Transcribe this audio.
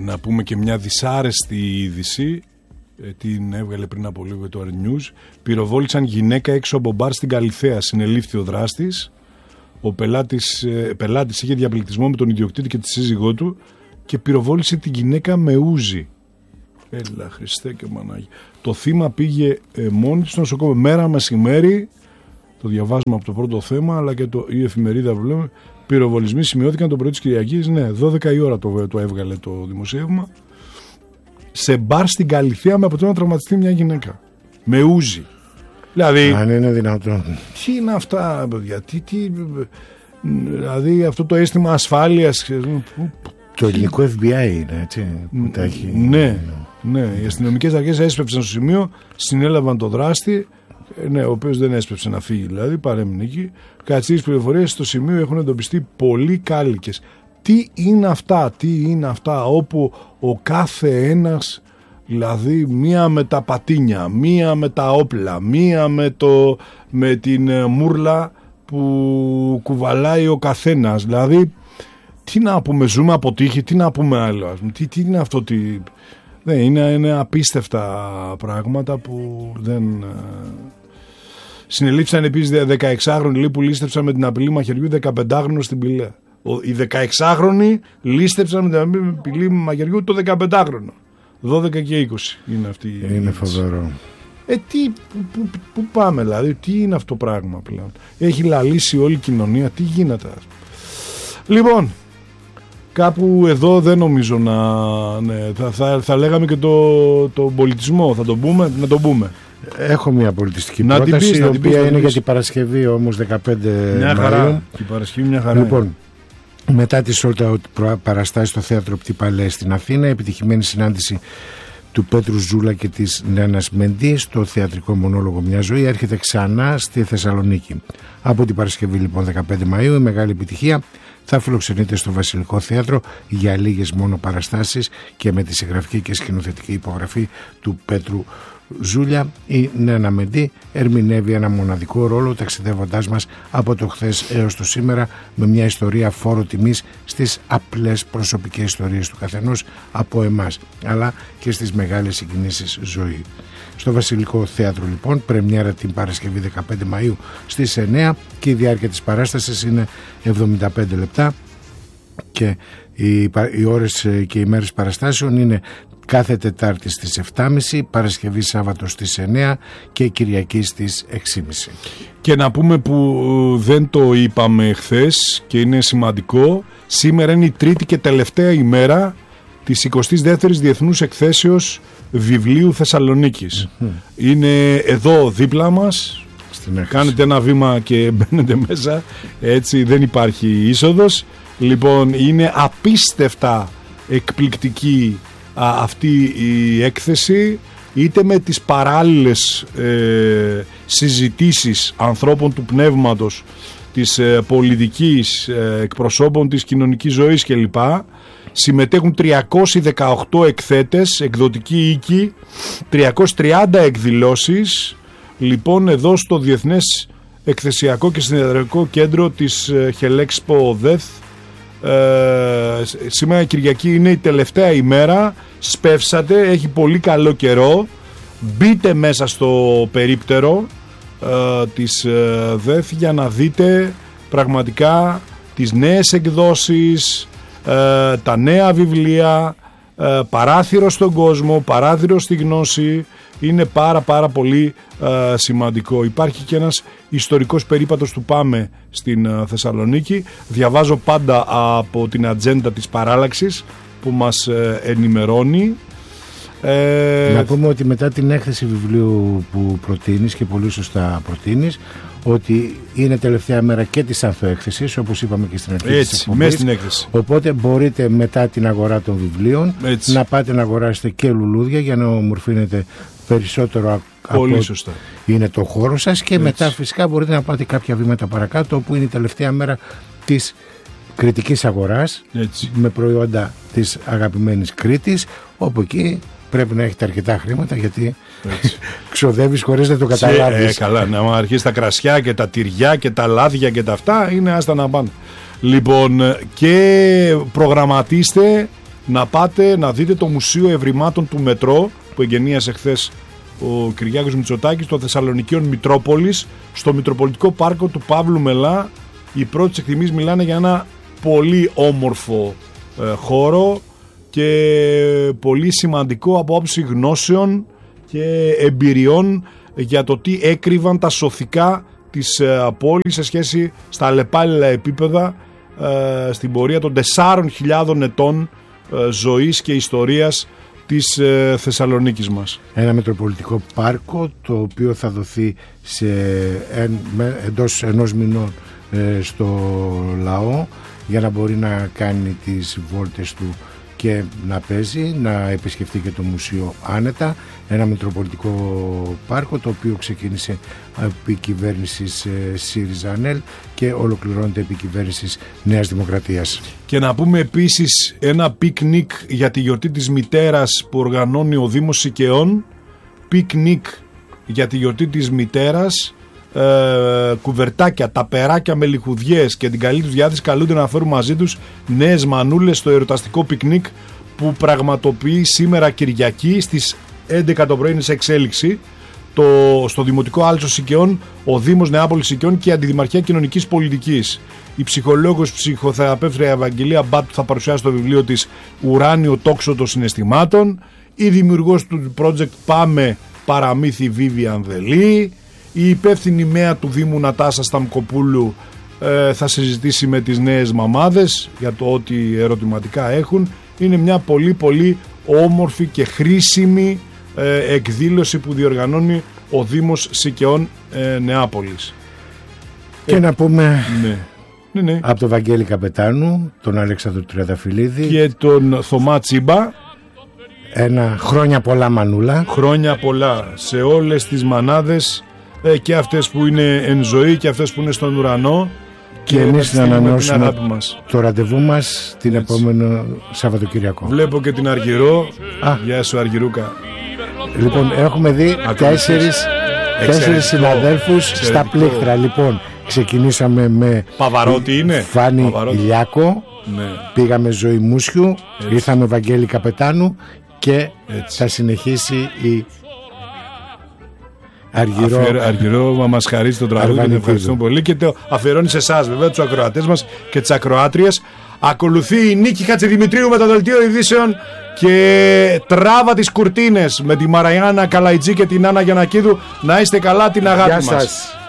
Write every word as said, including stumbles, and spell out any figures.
να πούμε και μια δυσάρεστη είδηση. Ε, την έβγαλε πριν από λίγο το Air News. Πυροβόλησαν γυναίκα έξω από μπαρ στην Καλιθέα. Συνελήφθη ο δράστης. Ο πελάτης, ε, πελάτης είχε διαπληκτισμό με τον ιδιοκτήτη και τη σύζυγό του και πυροβόλησε τη γυναίκα με ούζι. Έλα Χριστέ και Μανάγια. Το θύμα πήγε ε, μόνη του στο νοσοκομείο. Μέρα μεσημέρι, το διαβάζουμε από το πρώτο θέμα, αλλά και το, η εφημερίδα που λέμε, πυροβολισμοί σημειώθηκαν το πρωί της Κυριακής. Ναι, δώδεκα η ώρα το, το έβγαλε το δημοσίευμα. Σε μπαρ στην Καλιθέα με αποτέλεσμα να τραυματιστεί μια γυναίκα. Με ούζι. Δηλαδή. Αν είναι δυνατόν. Τι είναι αυτά, παιδιά, τι, τι, δηλαδή αυτό το αίσθημα ασφάλειας. Το ελληνικό εφ μπι άι είναι έτσι. Που τα έχει... Ναι, ναι. Οι αστυνομικές αρχές έσπευσαν στο σημείο, συνέλαβαν το δράστη, ναι, ο οποίος δεν έσπευσε να φύγει, δηλαδή παρέμεινε εκεί. Κατά τις πληροφορίες στο σημείο έχουν εντοπιστεί πολλοί κάλικες. Τι είναι αυτά, τι είναι αυτά, όπου ο κάθε ένας, δηλαδή μία με τα πατίνια, μία με τα όπλα, μία με, το, με την μούρλα που κουβαλάει ο καθένας, δηλαδή τι να πούμε, ζούμε από τύχη, τι να πούμε άλλο, τι, τι είναι αυτό, τι... Δεν, είναι, είναι απίστευτα πράγματα που δεν... Συνελήφθησαν επίσης δεκαεξάχρονοι που λίστεψαν με την απειλή μαχαιριού δεκαπεντάχρονο στην Πηλαία. Οι δεκαεξάχρονοι λίστεψαν με την απειλή μαχαιριού το δεκαπεντάχρονο. δώδεκα και είκοσι είναι αυτή η... Είναι φοβερό. Ε, τι, πού, πού, πού πάμε δηλαδή, τι είναι αυτό το πράγμα πλέον. Έχει λαλήσει όλη η κοινωνία, τι γίνεται. Λοιπόν, κάπου εδώ δεν νομίζω να... Ναι, θα, θα, θα λέγαμε και το, το πολιτισμό, θα τον πούμε, να τον πούμε. Έχω μια πολιτιστική να πρόταση, πεις, η να οποία πεις, είναι πεις. για την Παρασκευή όμως δεκαπέντε μια Μαΐου. Χαρά. Η Παρασκευή μια χαρά. Λοιπόν, μετά τις όλτα παραστάσεις στο θέατρο Πτυπαλέ στην Αθήνα, επιτυχημένη συνάντηση του Πέτρου Ζούλα και της Νένας Μεντή στο θεατρικό μονόλογο Μια Ζωή έρχεται ξανά στη Θεσσαλονίκη. Από την Παρασκευή λοιπόν δεκαπέντε Μαΐου η μεγάλη επιτυχία θα φιλοξενείται στο Βασιλικό Θέατρο για λίγες μόνο παραστάσεις και με τη συγγραφική και σκηνοθετική υπογραφή του Πέτρου Ζούλια. Η Νένα Μεντή ερμηνεύει ένα μοναδικό ρόλο ταξιδεύοντάς μας από το χθες έως το σήμερα με μια ιστορία φόρο τιμής στις απλές προσωπικές ιστορίες του καθενός από εμάς, αλλά και στις μεγάλες συγκινήσεις ζωή. Στο Βασιλικό Θέατρο λοιπόν, πρεμιέρα την Παρασκευή δεκαπέντε Μαΐου στις εννιά και η διάρκεια της παράστασης είναι εβδομήντα πέντε λεπτά και οι, οι ώρες και οι μέρες παραστάσεων είναι κάθε Τετάρτη στις επτά και μισή, Παρασκευή Σάββατο στις εννιά και Κυριακή στις έξι και μισή. Και να πούμε που δεν το είπαμε χθες και είναι σημαντικό, σήμερα είναι η τρίτη και τελευταία ημέρα της εικοστής δεύτερης Διεθνούς Εκθέσεως Βιβλίου Θεσσαλονίκης. Mm-hmm. Είναι εδώ δίπλα μας, κάνετε ένα βήμα και μπαίνετε μέσα, έτσι δεν υπάρχει είσοδος. Λοιπόν, είναι απίστευτα εκπληκτική α, αυτή η έκθεση, είτε με τις παράλληλες ε, συζητήσεις ανθρώπων του πνεύματος, της ε, πολιτικής, ε, εκπροσώπων της κοινωνικής ζωής κλπ. Συμμετέχουν τριακόσιοι δεκαοκτώ εκθέτες, εκδοτικοί οίκοι, τριακόσιες τριάντα εκδηλώσεις, λοιπόν εδώ στο Διεθνές Εκθεσιακό και Συνεδριακό Κέντρο της Χελέξπο ΔΕΘ. Ε, σήμερα Κυριακή είναι η τελευταία ημέρα, σπεύσατε, έχει πολύ καλό καιρό, μπείτε μέσα στο περίπτερο ε, της ε, ΔΕΘ για να δείτε πραγματικά τις νέες εκδόσεις, ε, τα νέα βιβλία, ε, παράθυρο στον κόσμο, παράθυρο στη γνώση. Είναι πάρα πάρα πολύ ε, σημαντικό. Υπάρχει και ένας ιστορικός περίπατος του Πάμε στην ε, Θεσσαλονίκη. Διαβάζω πάντα από την ατζέντα της παράλλαξης που μας ε, ενημερώνει. Ε... Να πούμε ότι μετά την έκθεση βιβλίου που προτείνεις και πολύ σωστά προτείνεις, ότι είναι τελευταία μέρα και της ανθοέκθεσης, όπως είπαμε και στην αρχή της εκπομπής. Μέσα στην έκθεση. Οπότε μπορείτε μετά την αγορά των βιβλίων έτσι να πάτε να αγοράσετε και λουλούδια για να ομορφύνετε περισσότερο. Πολύ από... σωστά. Είναι το χώρο σας και έτσι μετά φυσικά μπορείτε να πάτε κάποια βήματα παρακάτω, όπου είναι η τελευταία μέρα της κριτικής αγοράς, έτσι, με προϊόντα της αγαπημένης Κρήτης, όπου εκεί πρέπει να έχετε αρκετά χρήματα, γιατί ξοδεύεις χωρίς να το καταλάβεις. Ε, καλά, να αρχίσει τα κρασιά και τα τυριά και τα λάδια και τα αυτά, είναι άστα να πάνε. Λοιπόν, και προγραμματίστε να πάτε να δείτε το Μουσείο Ευρημάτων του Μετρό που εγγενίασε χθες ο Κυριάκος Μητσοτάκης των Θεσσαλονικίων Μητρόπολης, στο Μητροπολιτικό Πάρκο του Παύλου Μελά. Οι πρώτες εκτιμήσεις μιλάνε για ένα πολύ όμορφο ε, χώρο και πολύ σημαντικό από άποψη γνώσεων και εμπειριών για το τι έκρυβαν τα σωθικά της ε, πόλης σε σχέση στα αλλεπάλληλα επίπεδα ε, στην πορεία των τεσσάρων χιλιάδων ετών ε, ζωής και ιστορίας της ε, Θεσσαλονίκης μας. Ένα Μητροπολιτικό Πάρκο το οποίο θα δοθεί σε εν, με, εντός ενός μηνών ε, στο λαό για να μπορεί να κάνει τις βόλτες του και να παίζει, να επισκεφτεί και το μουσείο άνετα. Ένα Μητροπολιτικό Πάρκο το οποίο ξεκίνησε επί κυβέρνησης ΣΥΡΙΖΑ-ΑΝΕΛ και ολοκληρώνεται επί κυβέρνησης Νέας Δημοκρατίας. Και να πούμε επίσης ένα πικνίκ για τη γιορτή της μητέρας που οργανώνει ο Δήμος Σικαιών. Πικνίκ για τη γιορτή της μητέρας. Ε, κουβερτάκια, ταπεράκια με λιχουδιές και την καλή τους διάθεση καλούνται να φέρουν μαζί τους νέες μανούλες στο εορταστικό πικνίκ που πραγματοποιεί σήμερα Κυριακή στις έντεκα το πρωί. Είναι σε εξέλιξη το, στο Δημοτικό Άλσο Σικαιών, ο Δήμος Νεάπολης Σικαιών και η Αντιδημαρχία Κοινωνικής Πολιτικής. Η ψυχολόγος ψυχοθεραπεύτρια Ευαγγελία Μπάτου θα παρουσιάσει το βιβλίο της «Ουράνιο τόξο των συναισθημάτων». Η δημιουργός του project Πάμε Παραμύθι Βίβια Ανδελή. Η υπεύθυνη μέα του Δήμου Νατάσα Σταμκοπούλου ε, θα συζητήσει με τις νέες μαμάδες για το ό,τι ερωτηματικά έχουν. Είναι μια πολύ πολύ όμορφη και χρήσιμη ε, εκδήλωση που διοργανώνει ο Δήμος Σικαιών ε, Νεάπολης. Και ε, να πούμε ναι. Ναι, ναι. από τον Βαγγέλη Καπετάνου, τον Αλέξανδρο Τριανταφυλλίδη και τον Θωμά Τσίμπα, ένα χρόνια πολλά μανούλα. Χρόνια πολλά σε όλες τις μανάδες, ε, και αυτές που είναι εν ζωή και αυτές που είναι στον ουρανό. Και, και εμείς να ανανεώσουμε το ραντεβού μας την Έτσι. επόμενο Σαββατοκυριακό. Βλέπω και την Αργυρό. Α. Γεια σου Αργυρούκα. Λοιπόν, έχουμε δει τέσσερις, τέσσερις συναδέλφους στα πλήκτρα. Λοιπόν, ξεκινήσαμε με Παβαρότη είναι Φάνη Παβαρότη. Ηλιάκο, ναι. Πήγαμε Ζωή Μούσιου, Έτσι. Ήρθαμε Βαγγέλη Καπετάνου και Έτσι. Θα συνεχίσει η Αργυρό. Αφιερ, αργυρό, μα μας χαρίζει το τραγούδι. Την ευχαριστούμε πολύ και το αφιερώνει σε εσάς, βέβαια, τους ακροατές μας και τις ακροάτριες. Ακολουθεί η Νίκη Χατζηδημητρίου με το δελτίο ειδήσεων και τράβα τις κουρτίνες με τη Μαραϊάννα Καλαϊτζή και την Άννα Γιαννακίδου. Να είστε καλά, την αγάπη μας.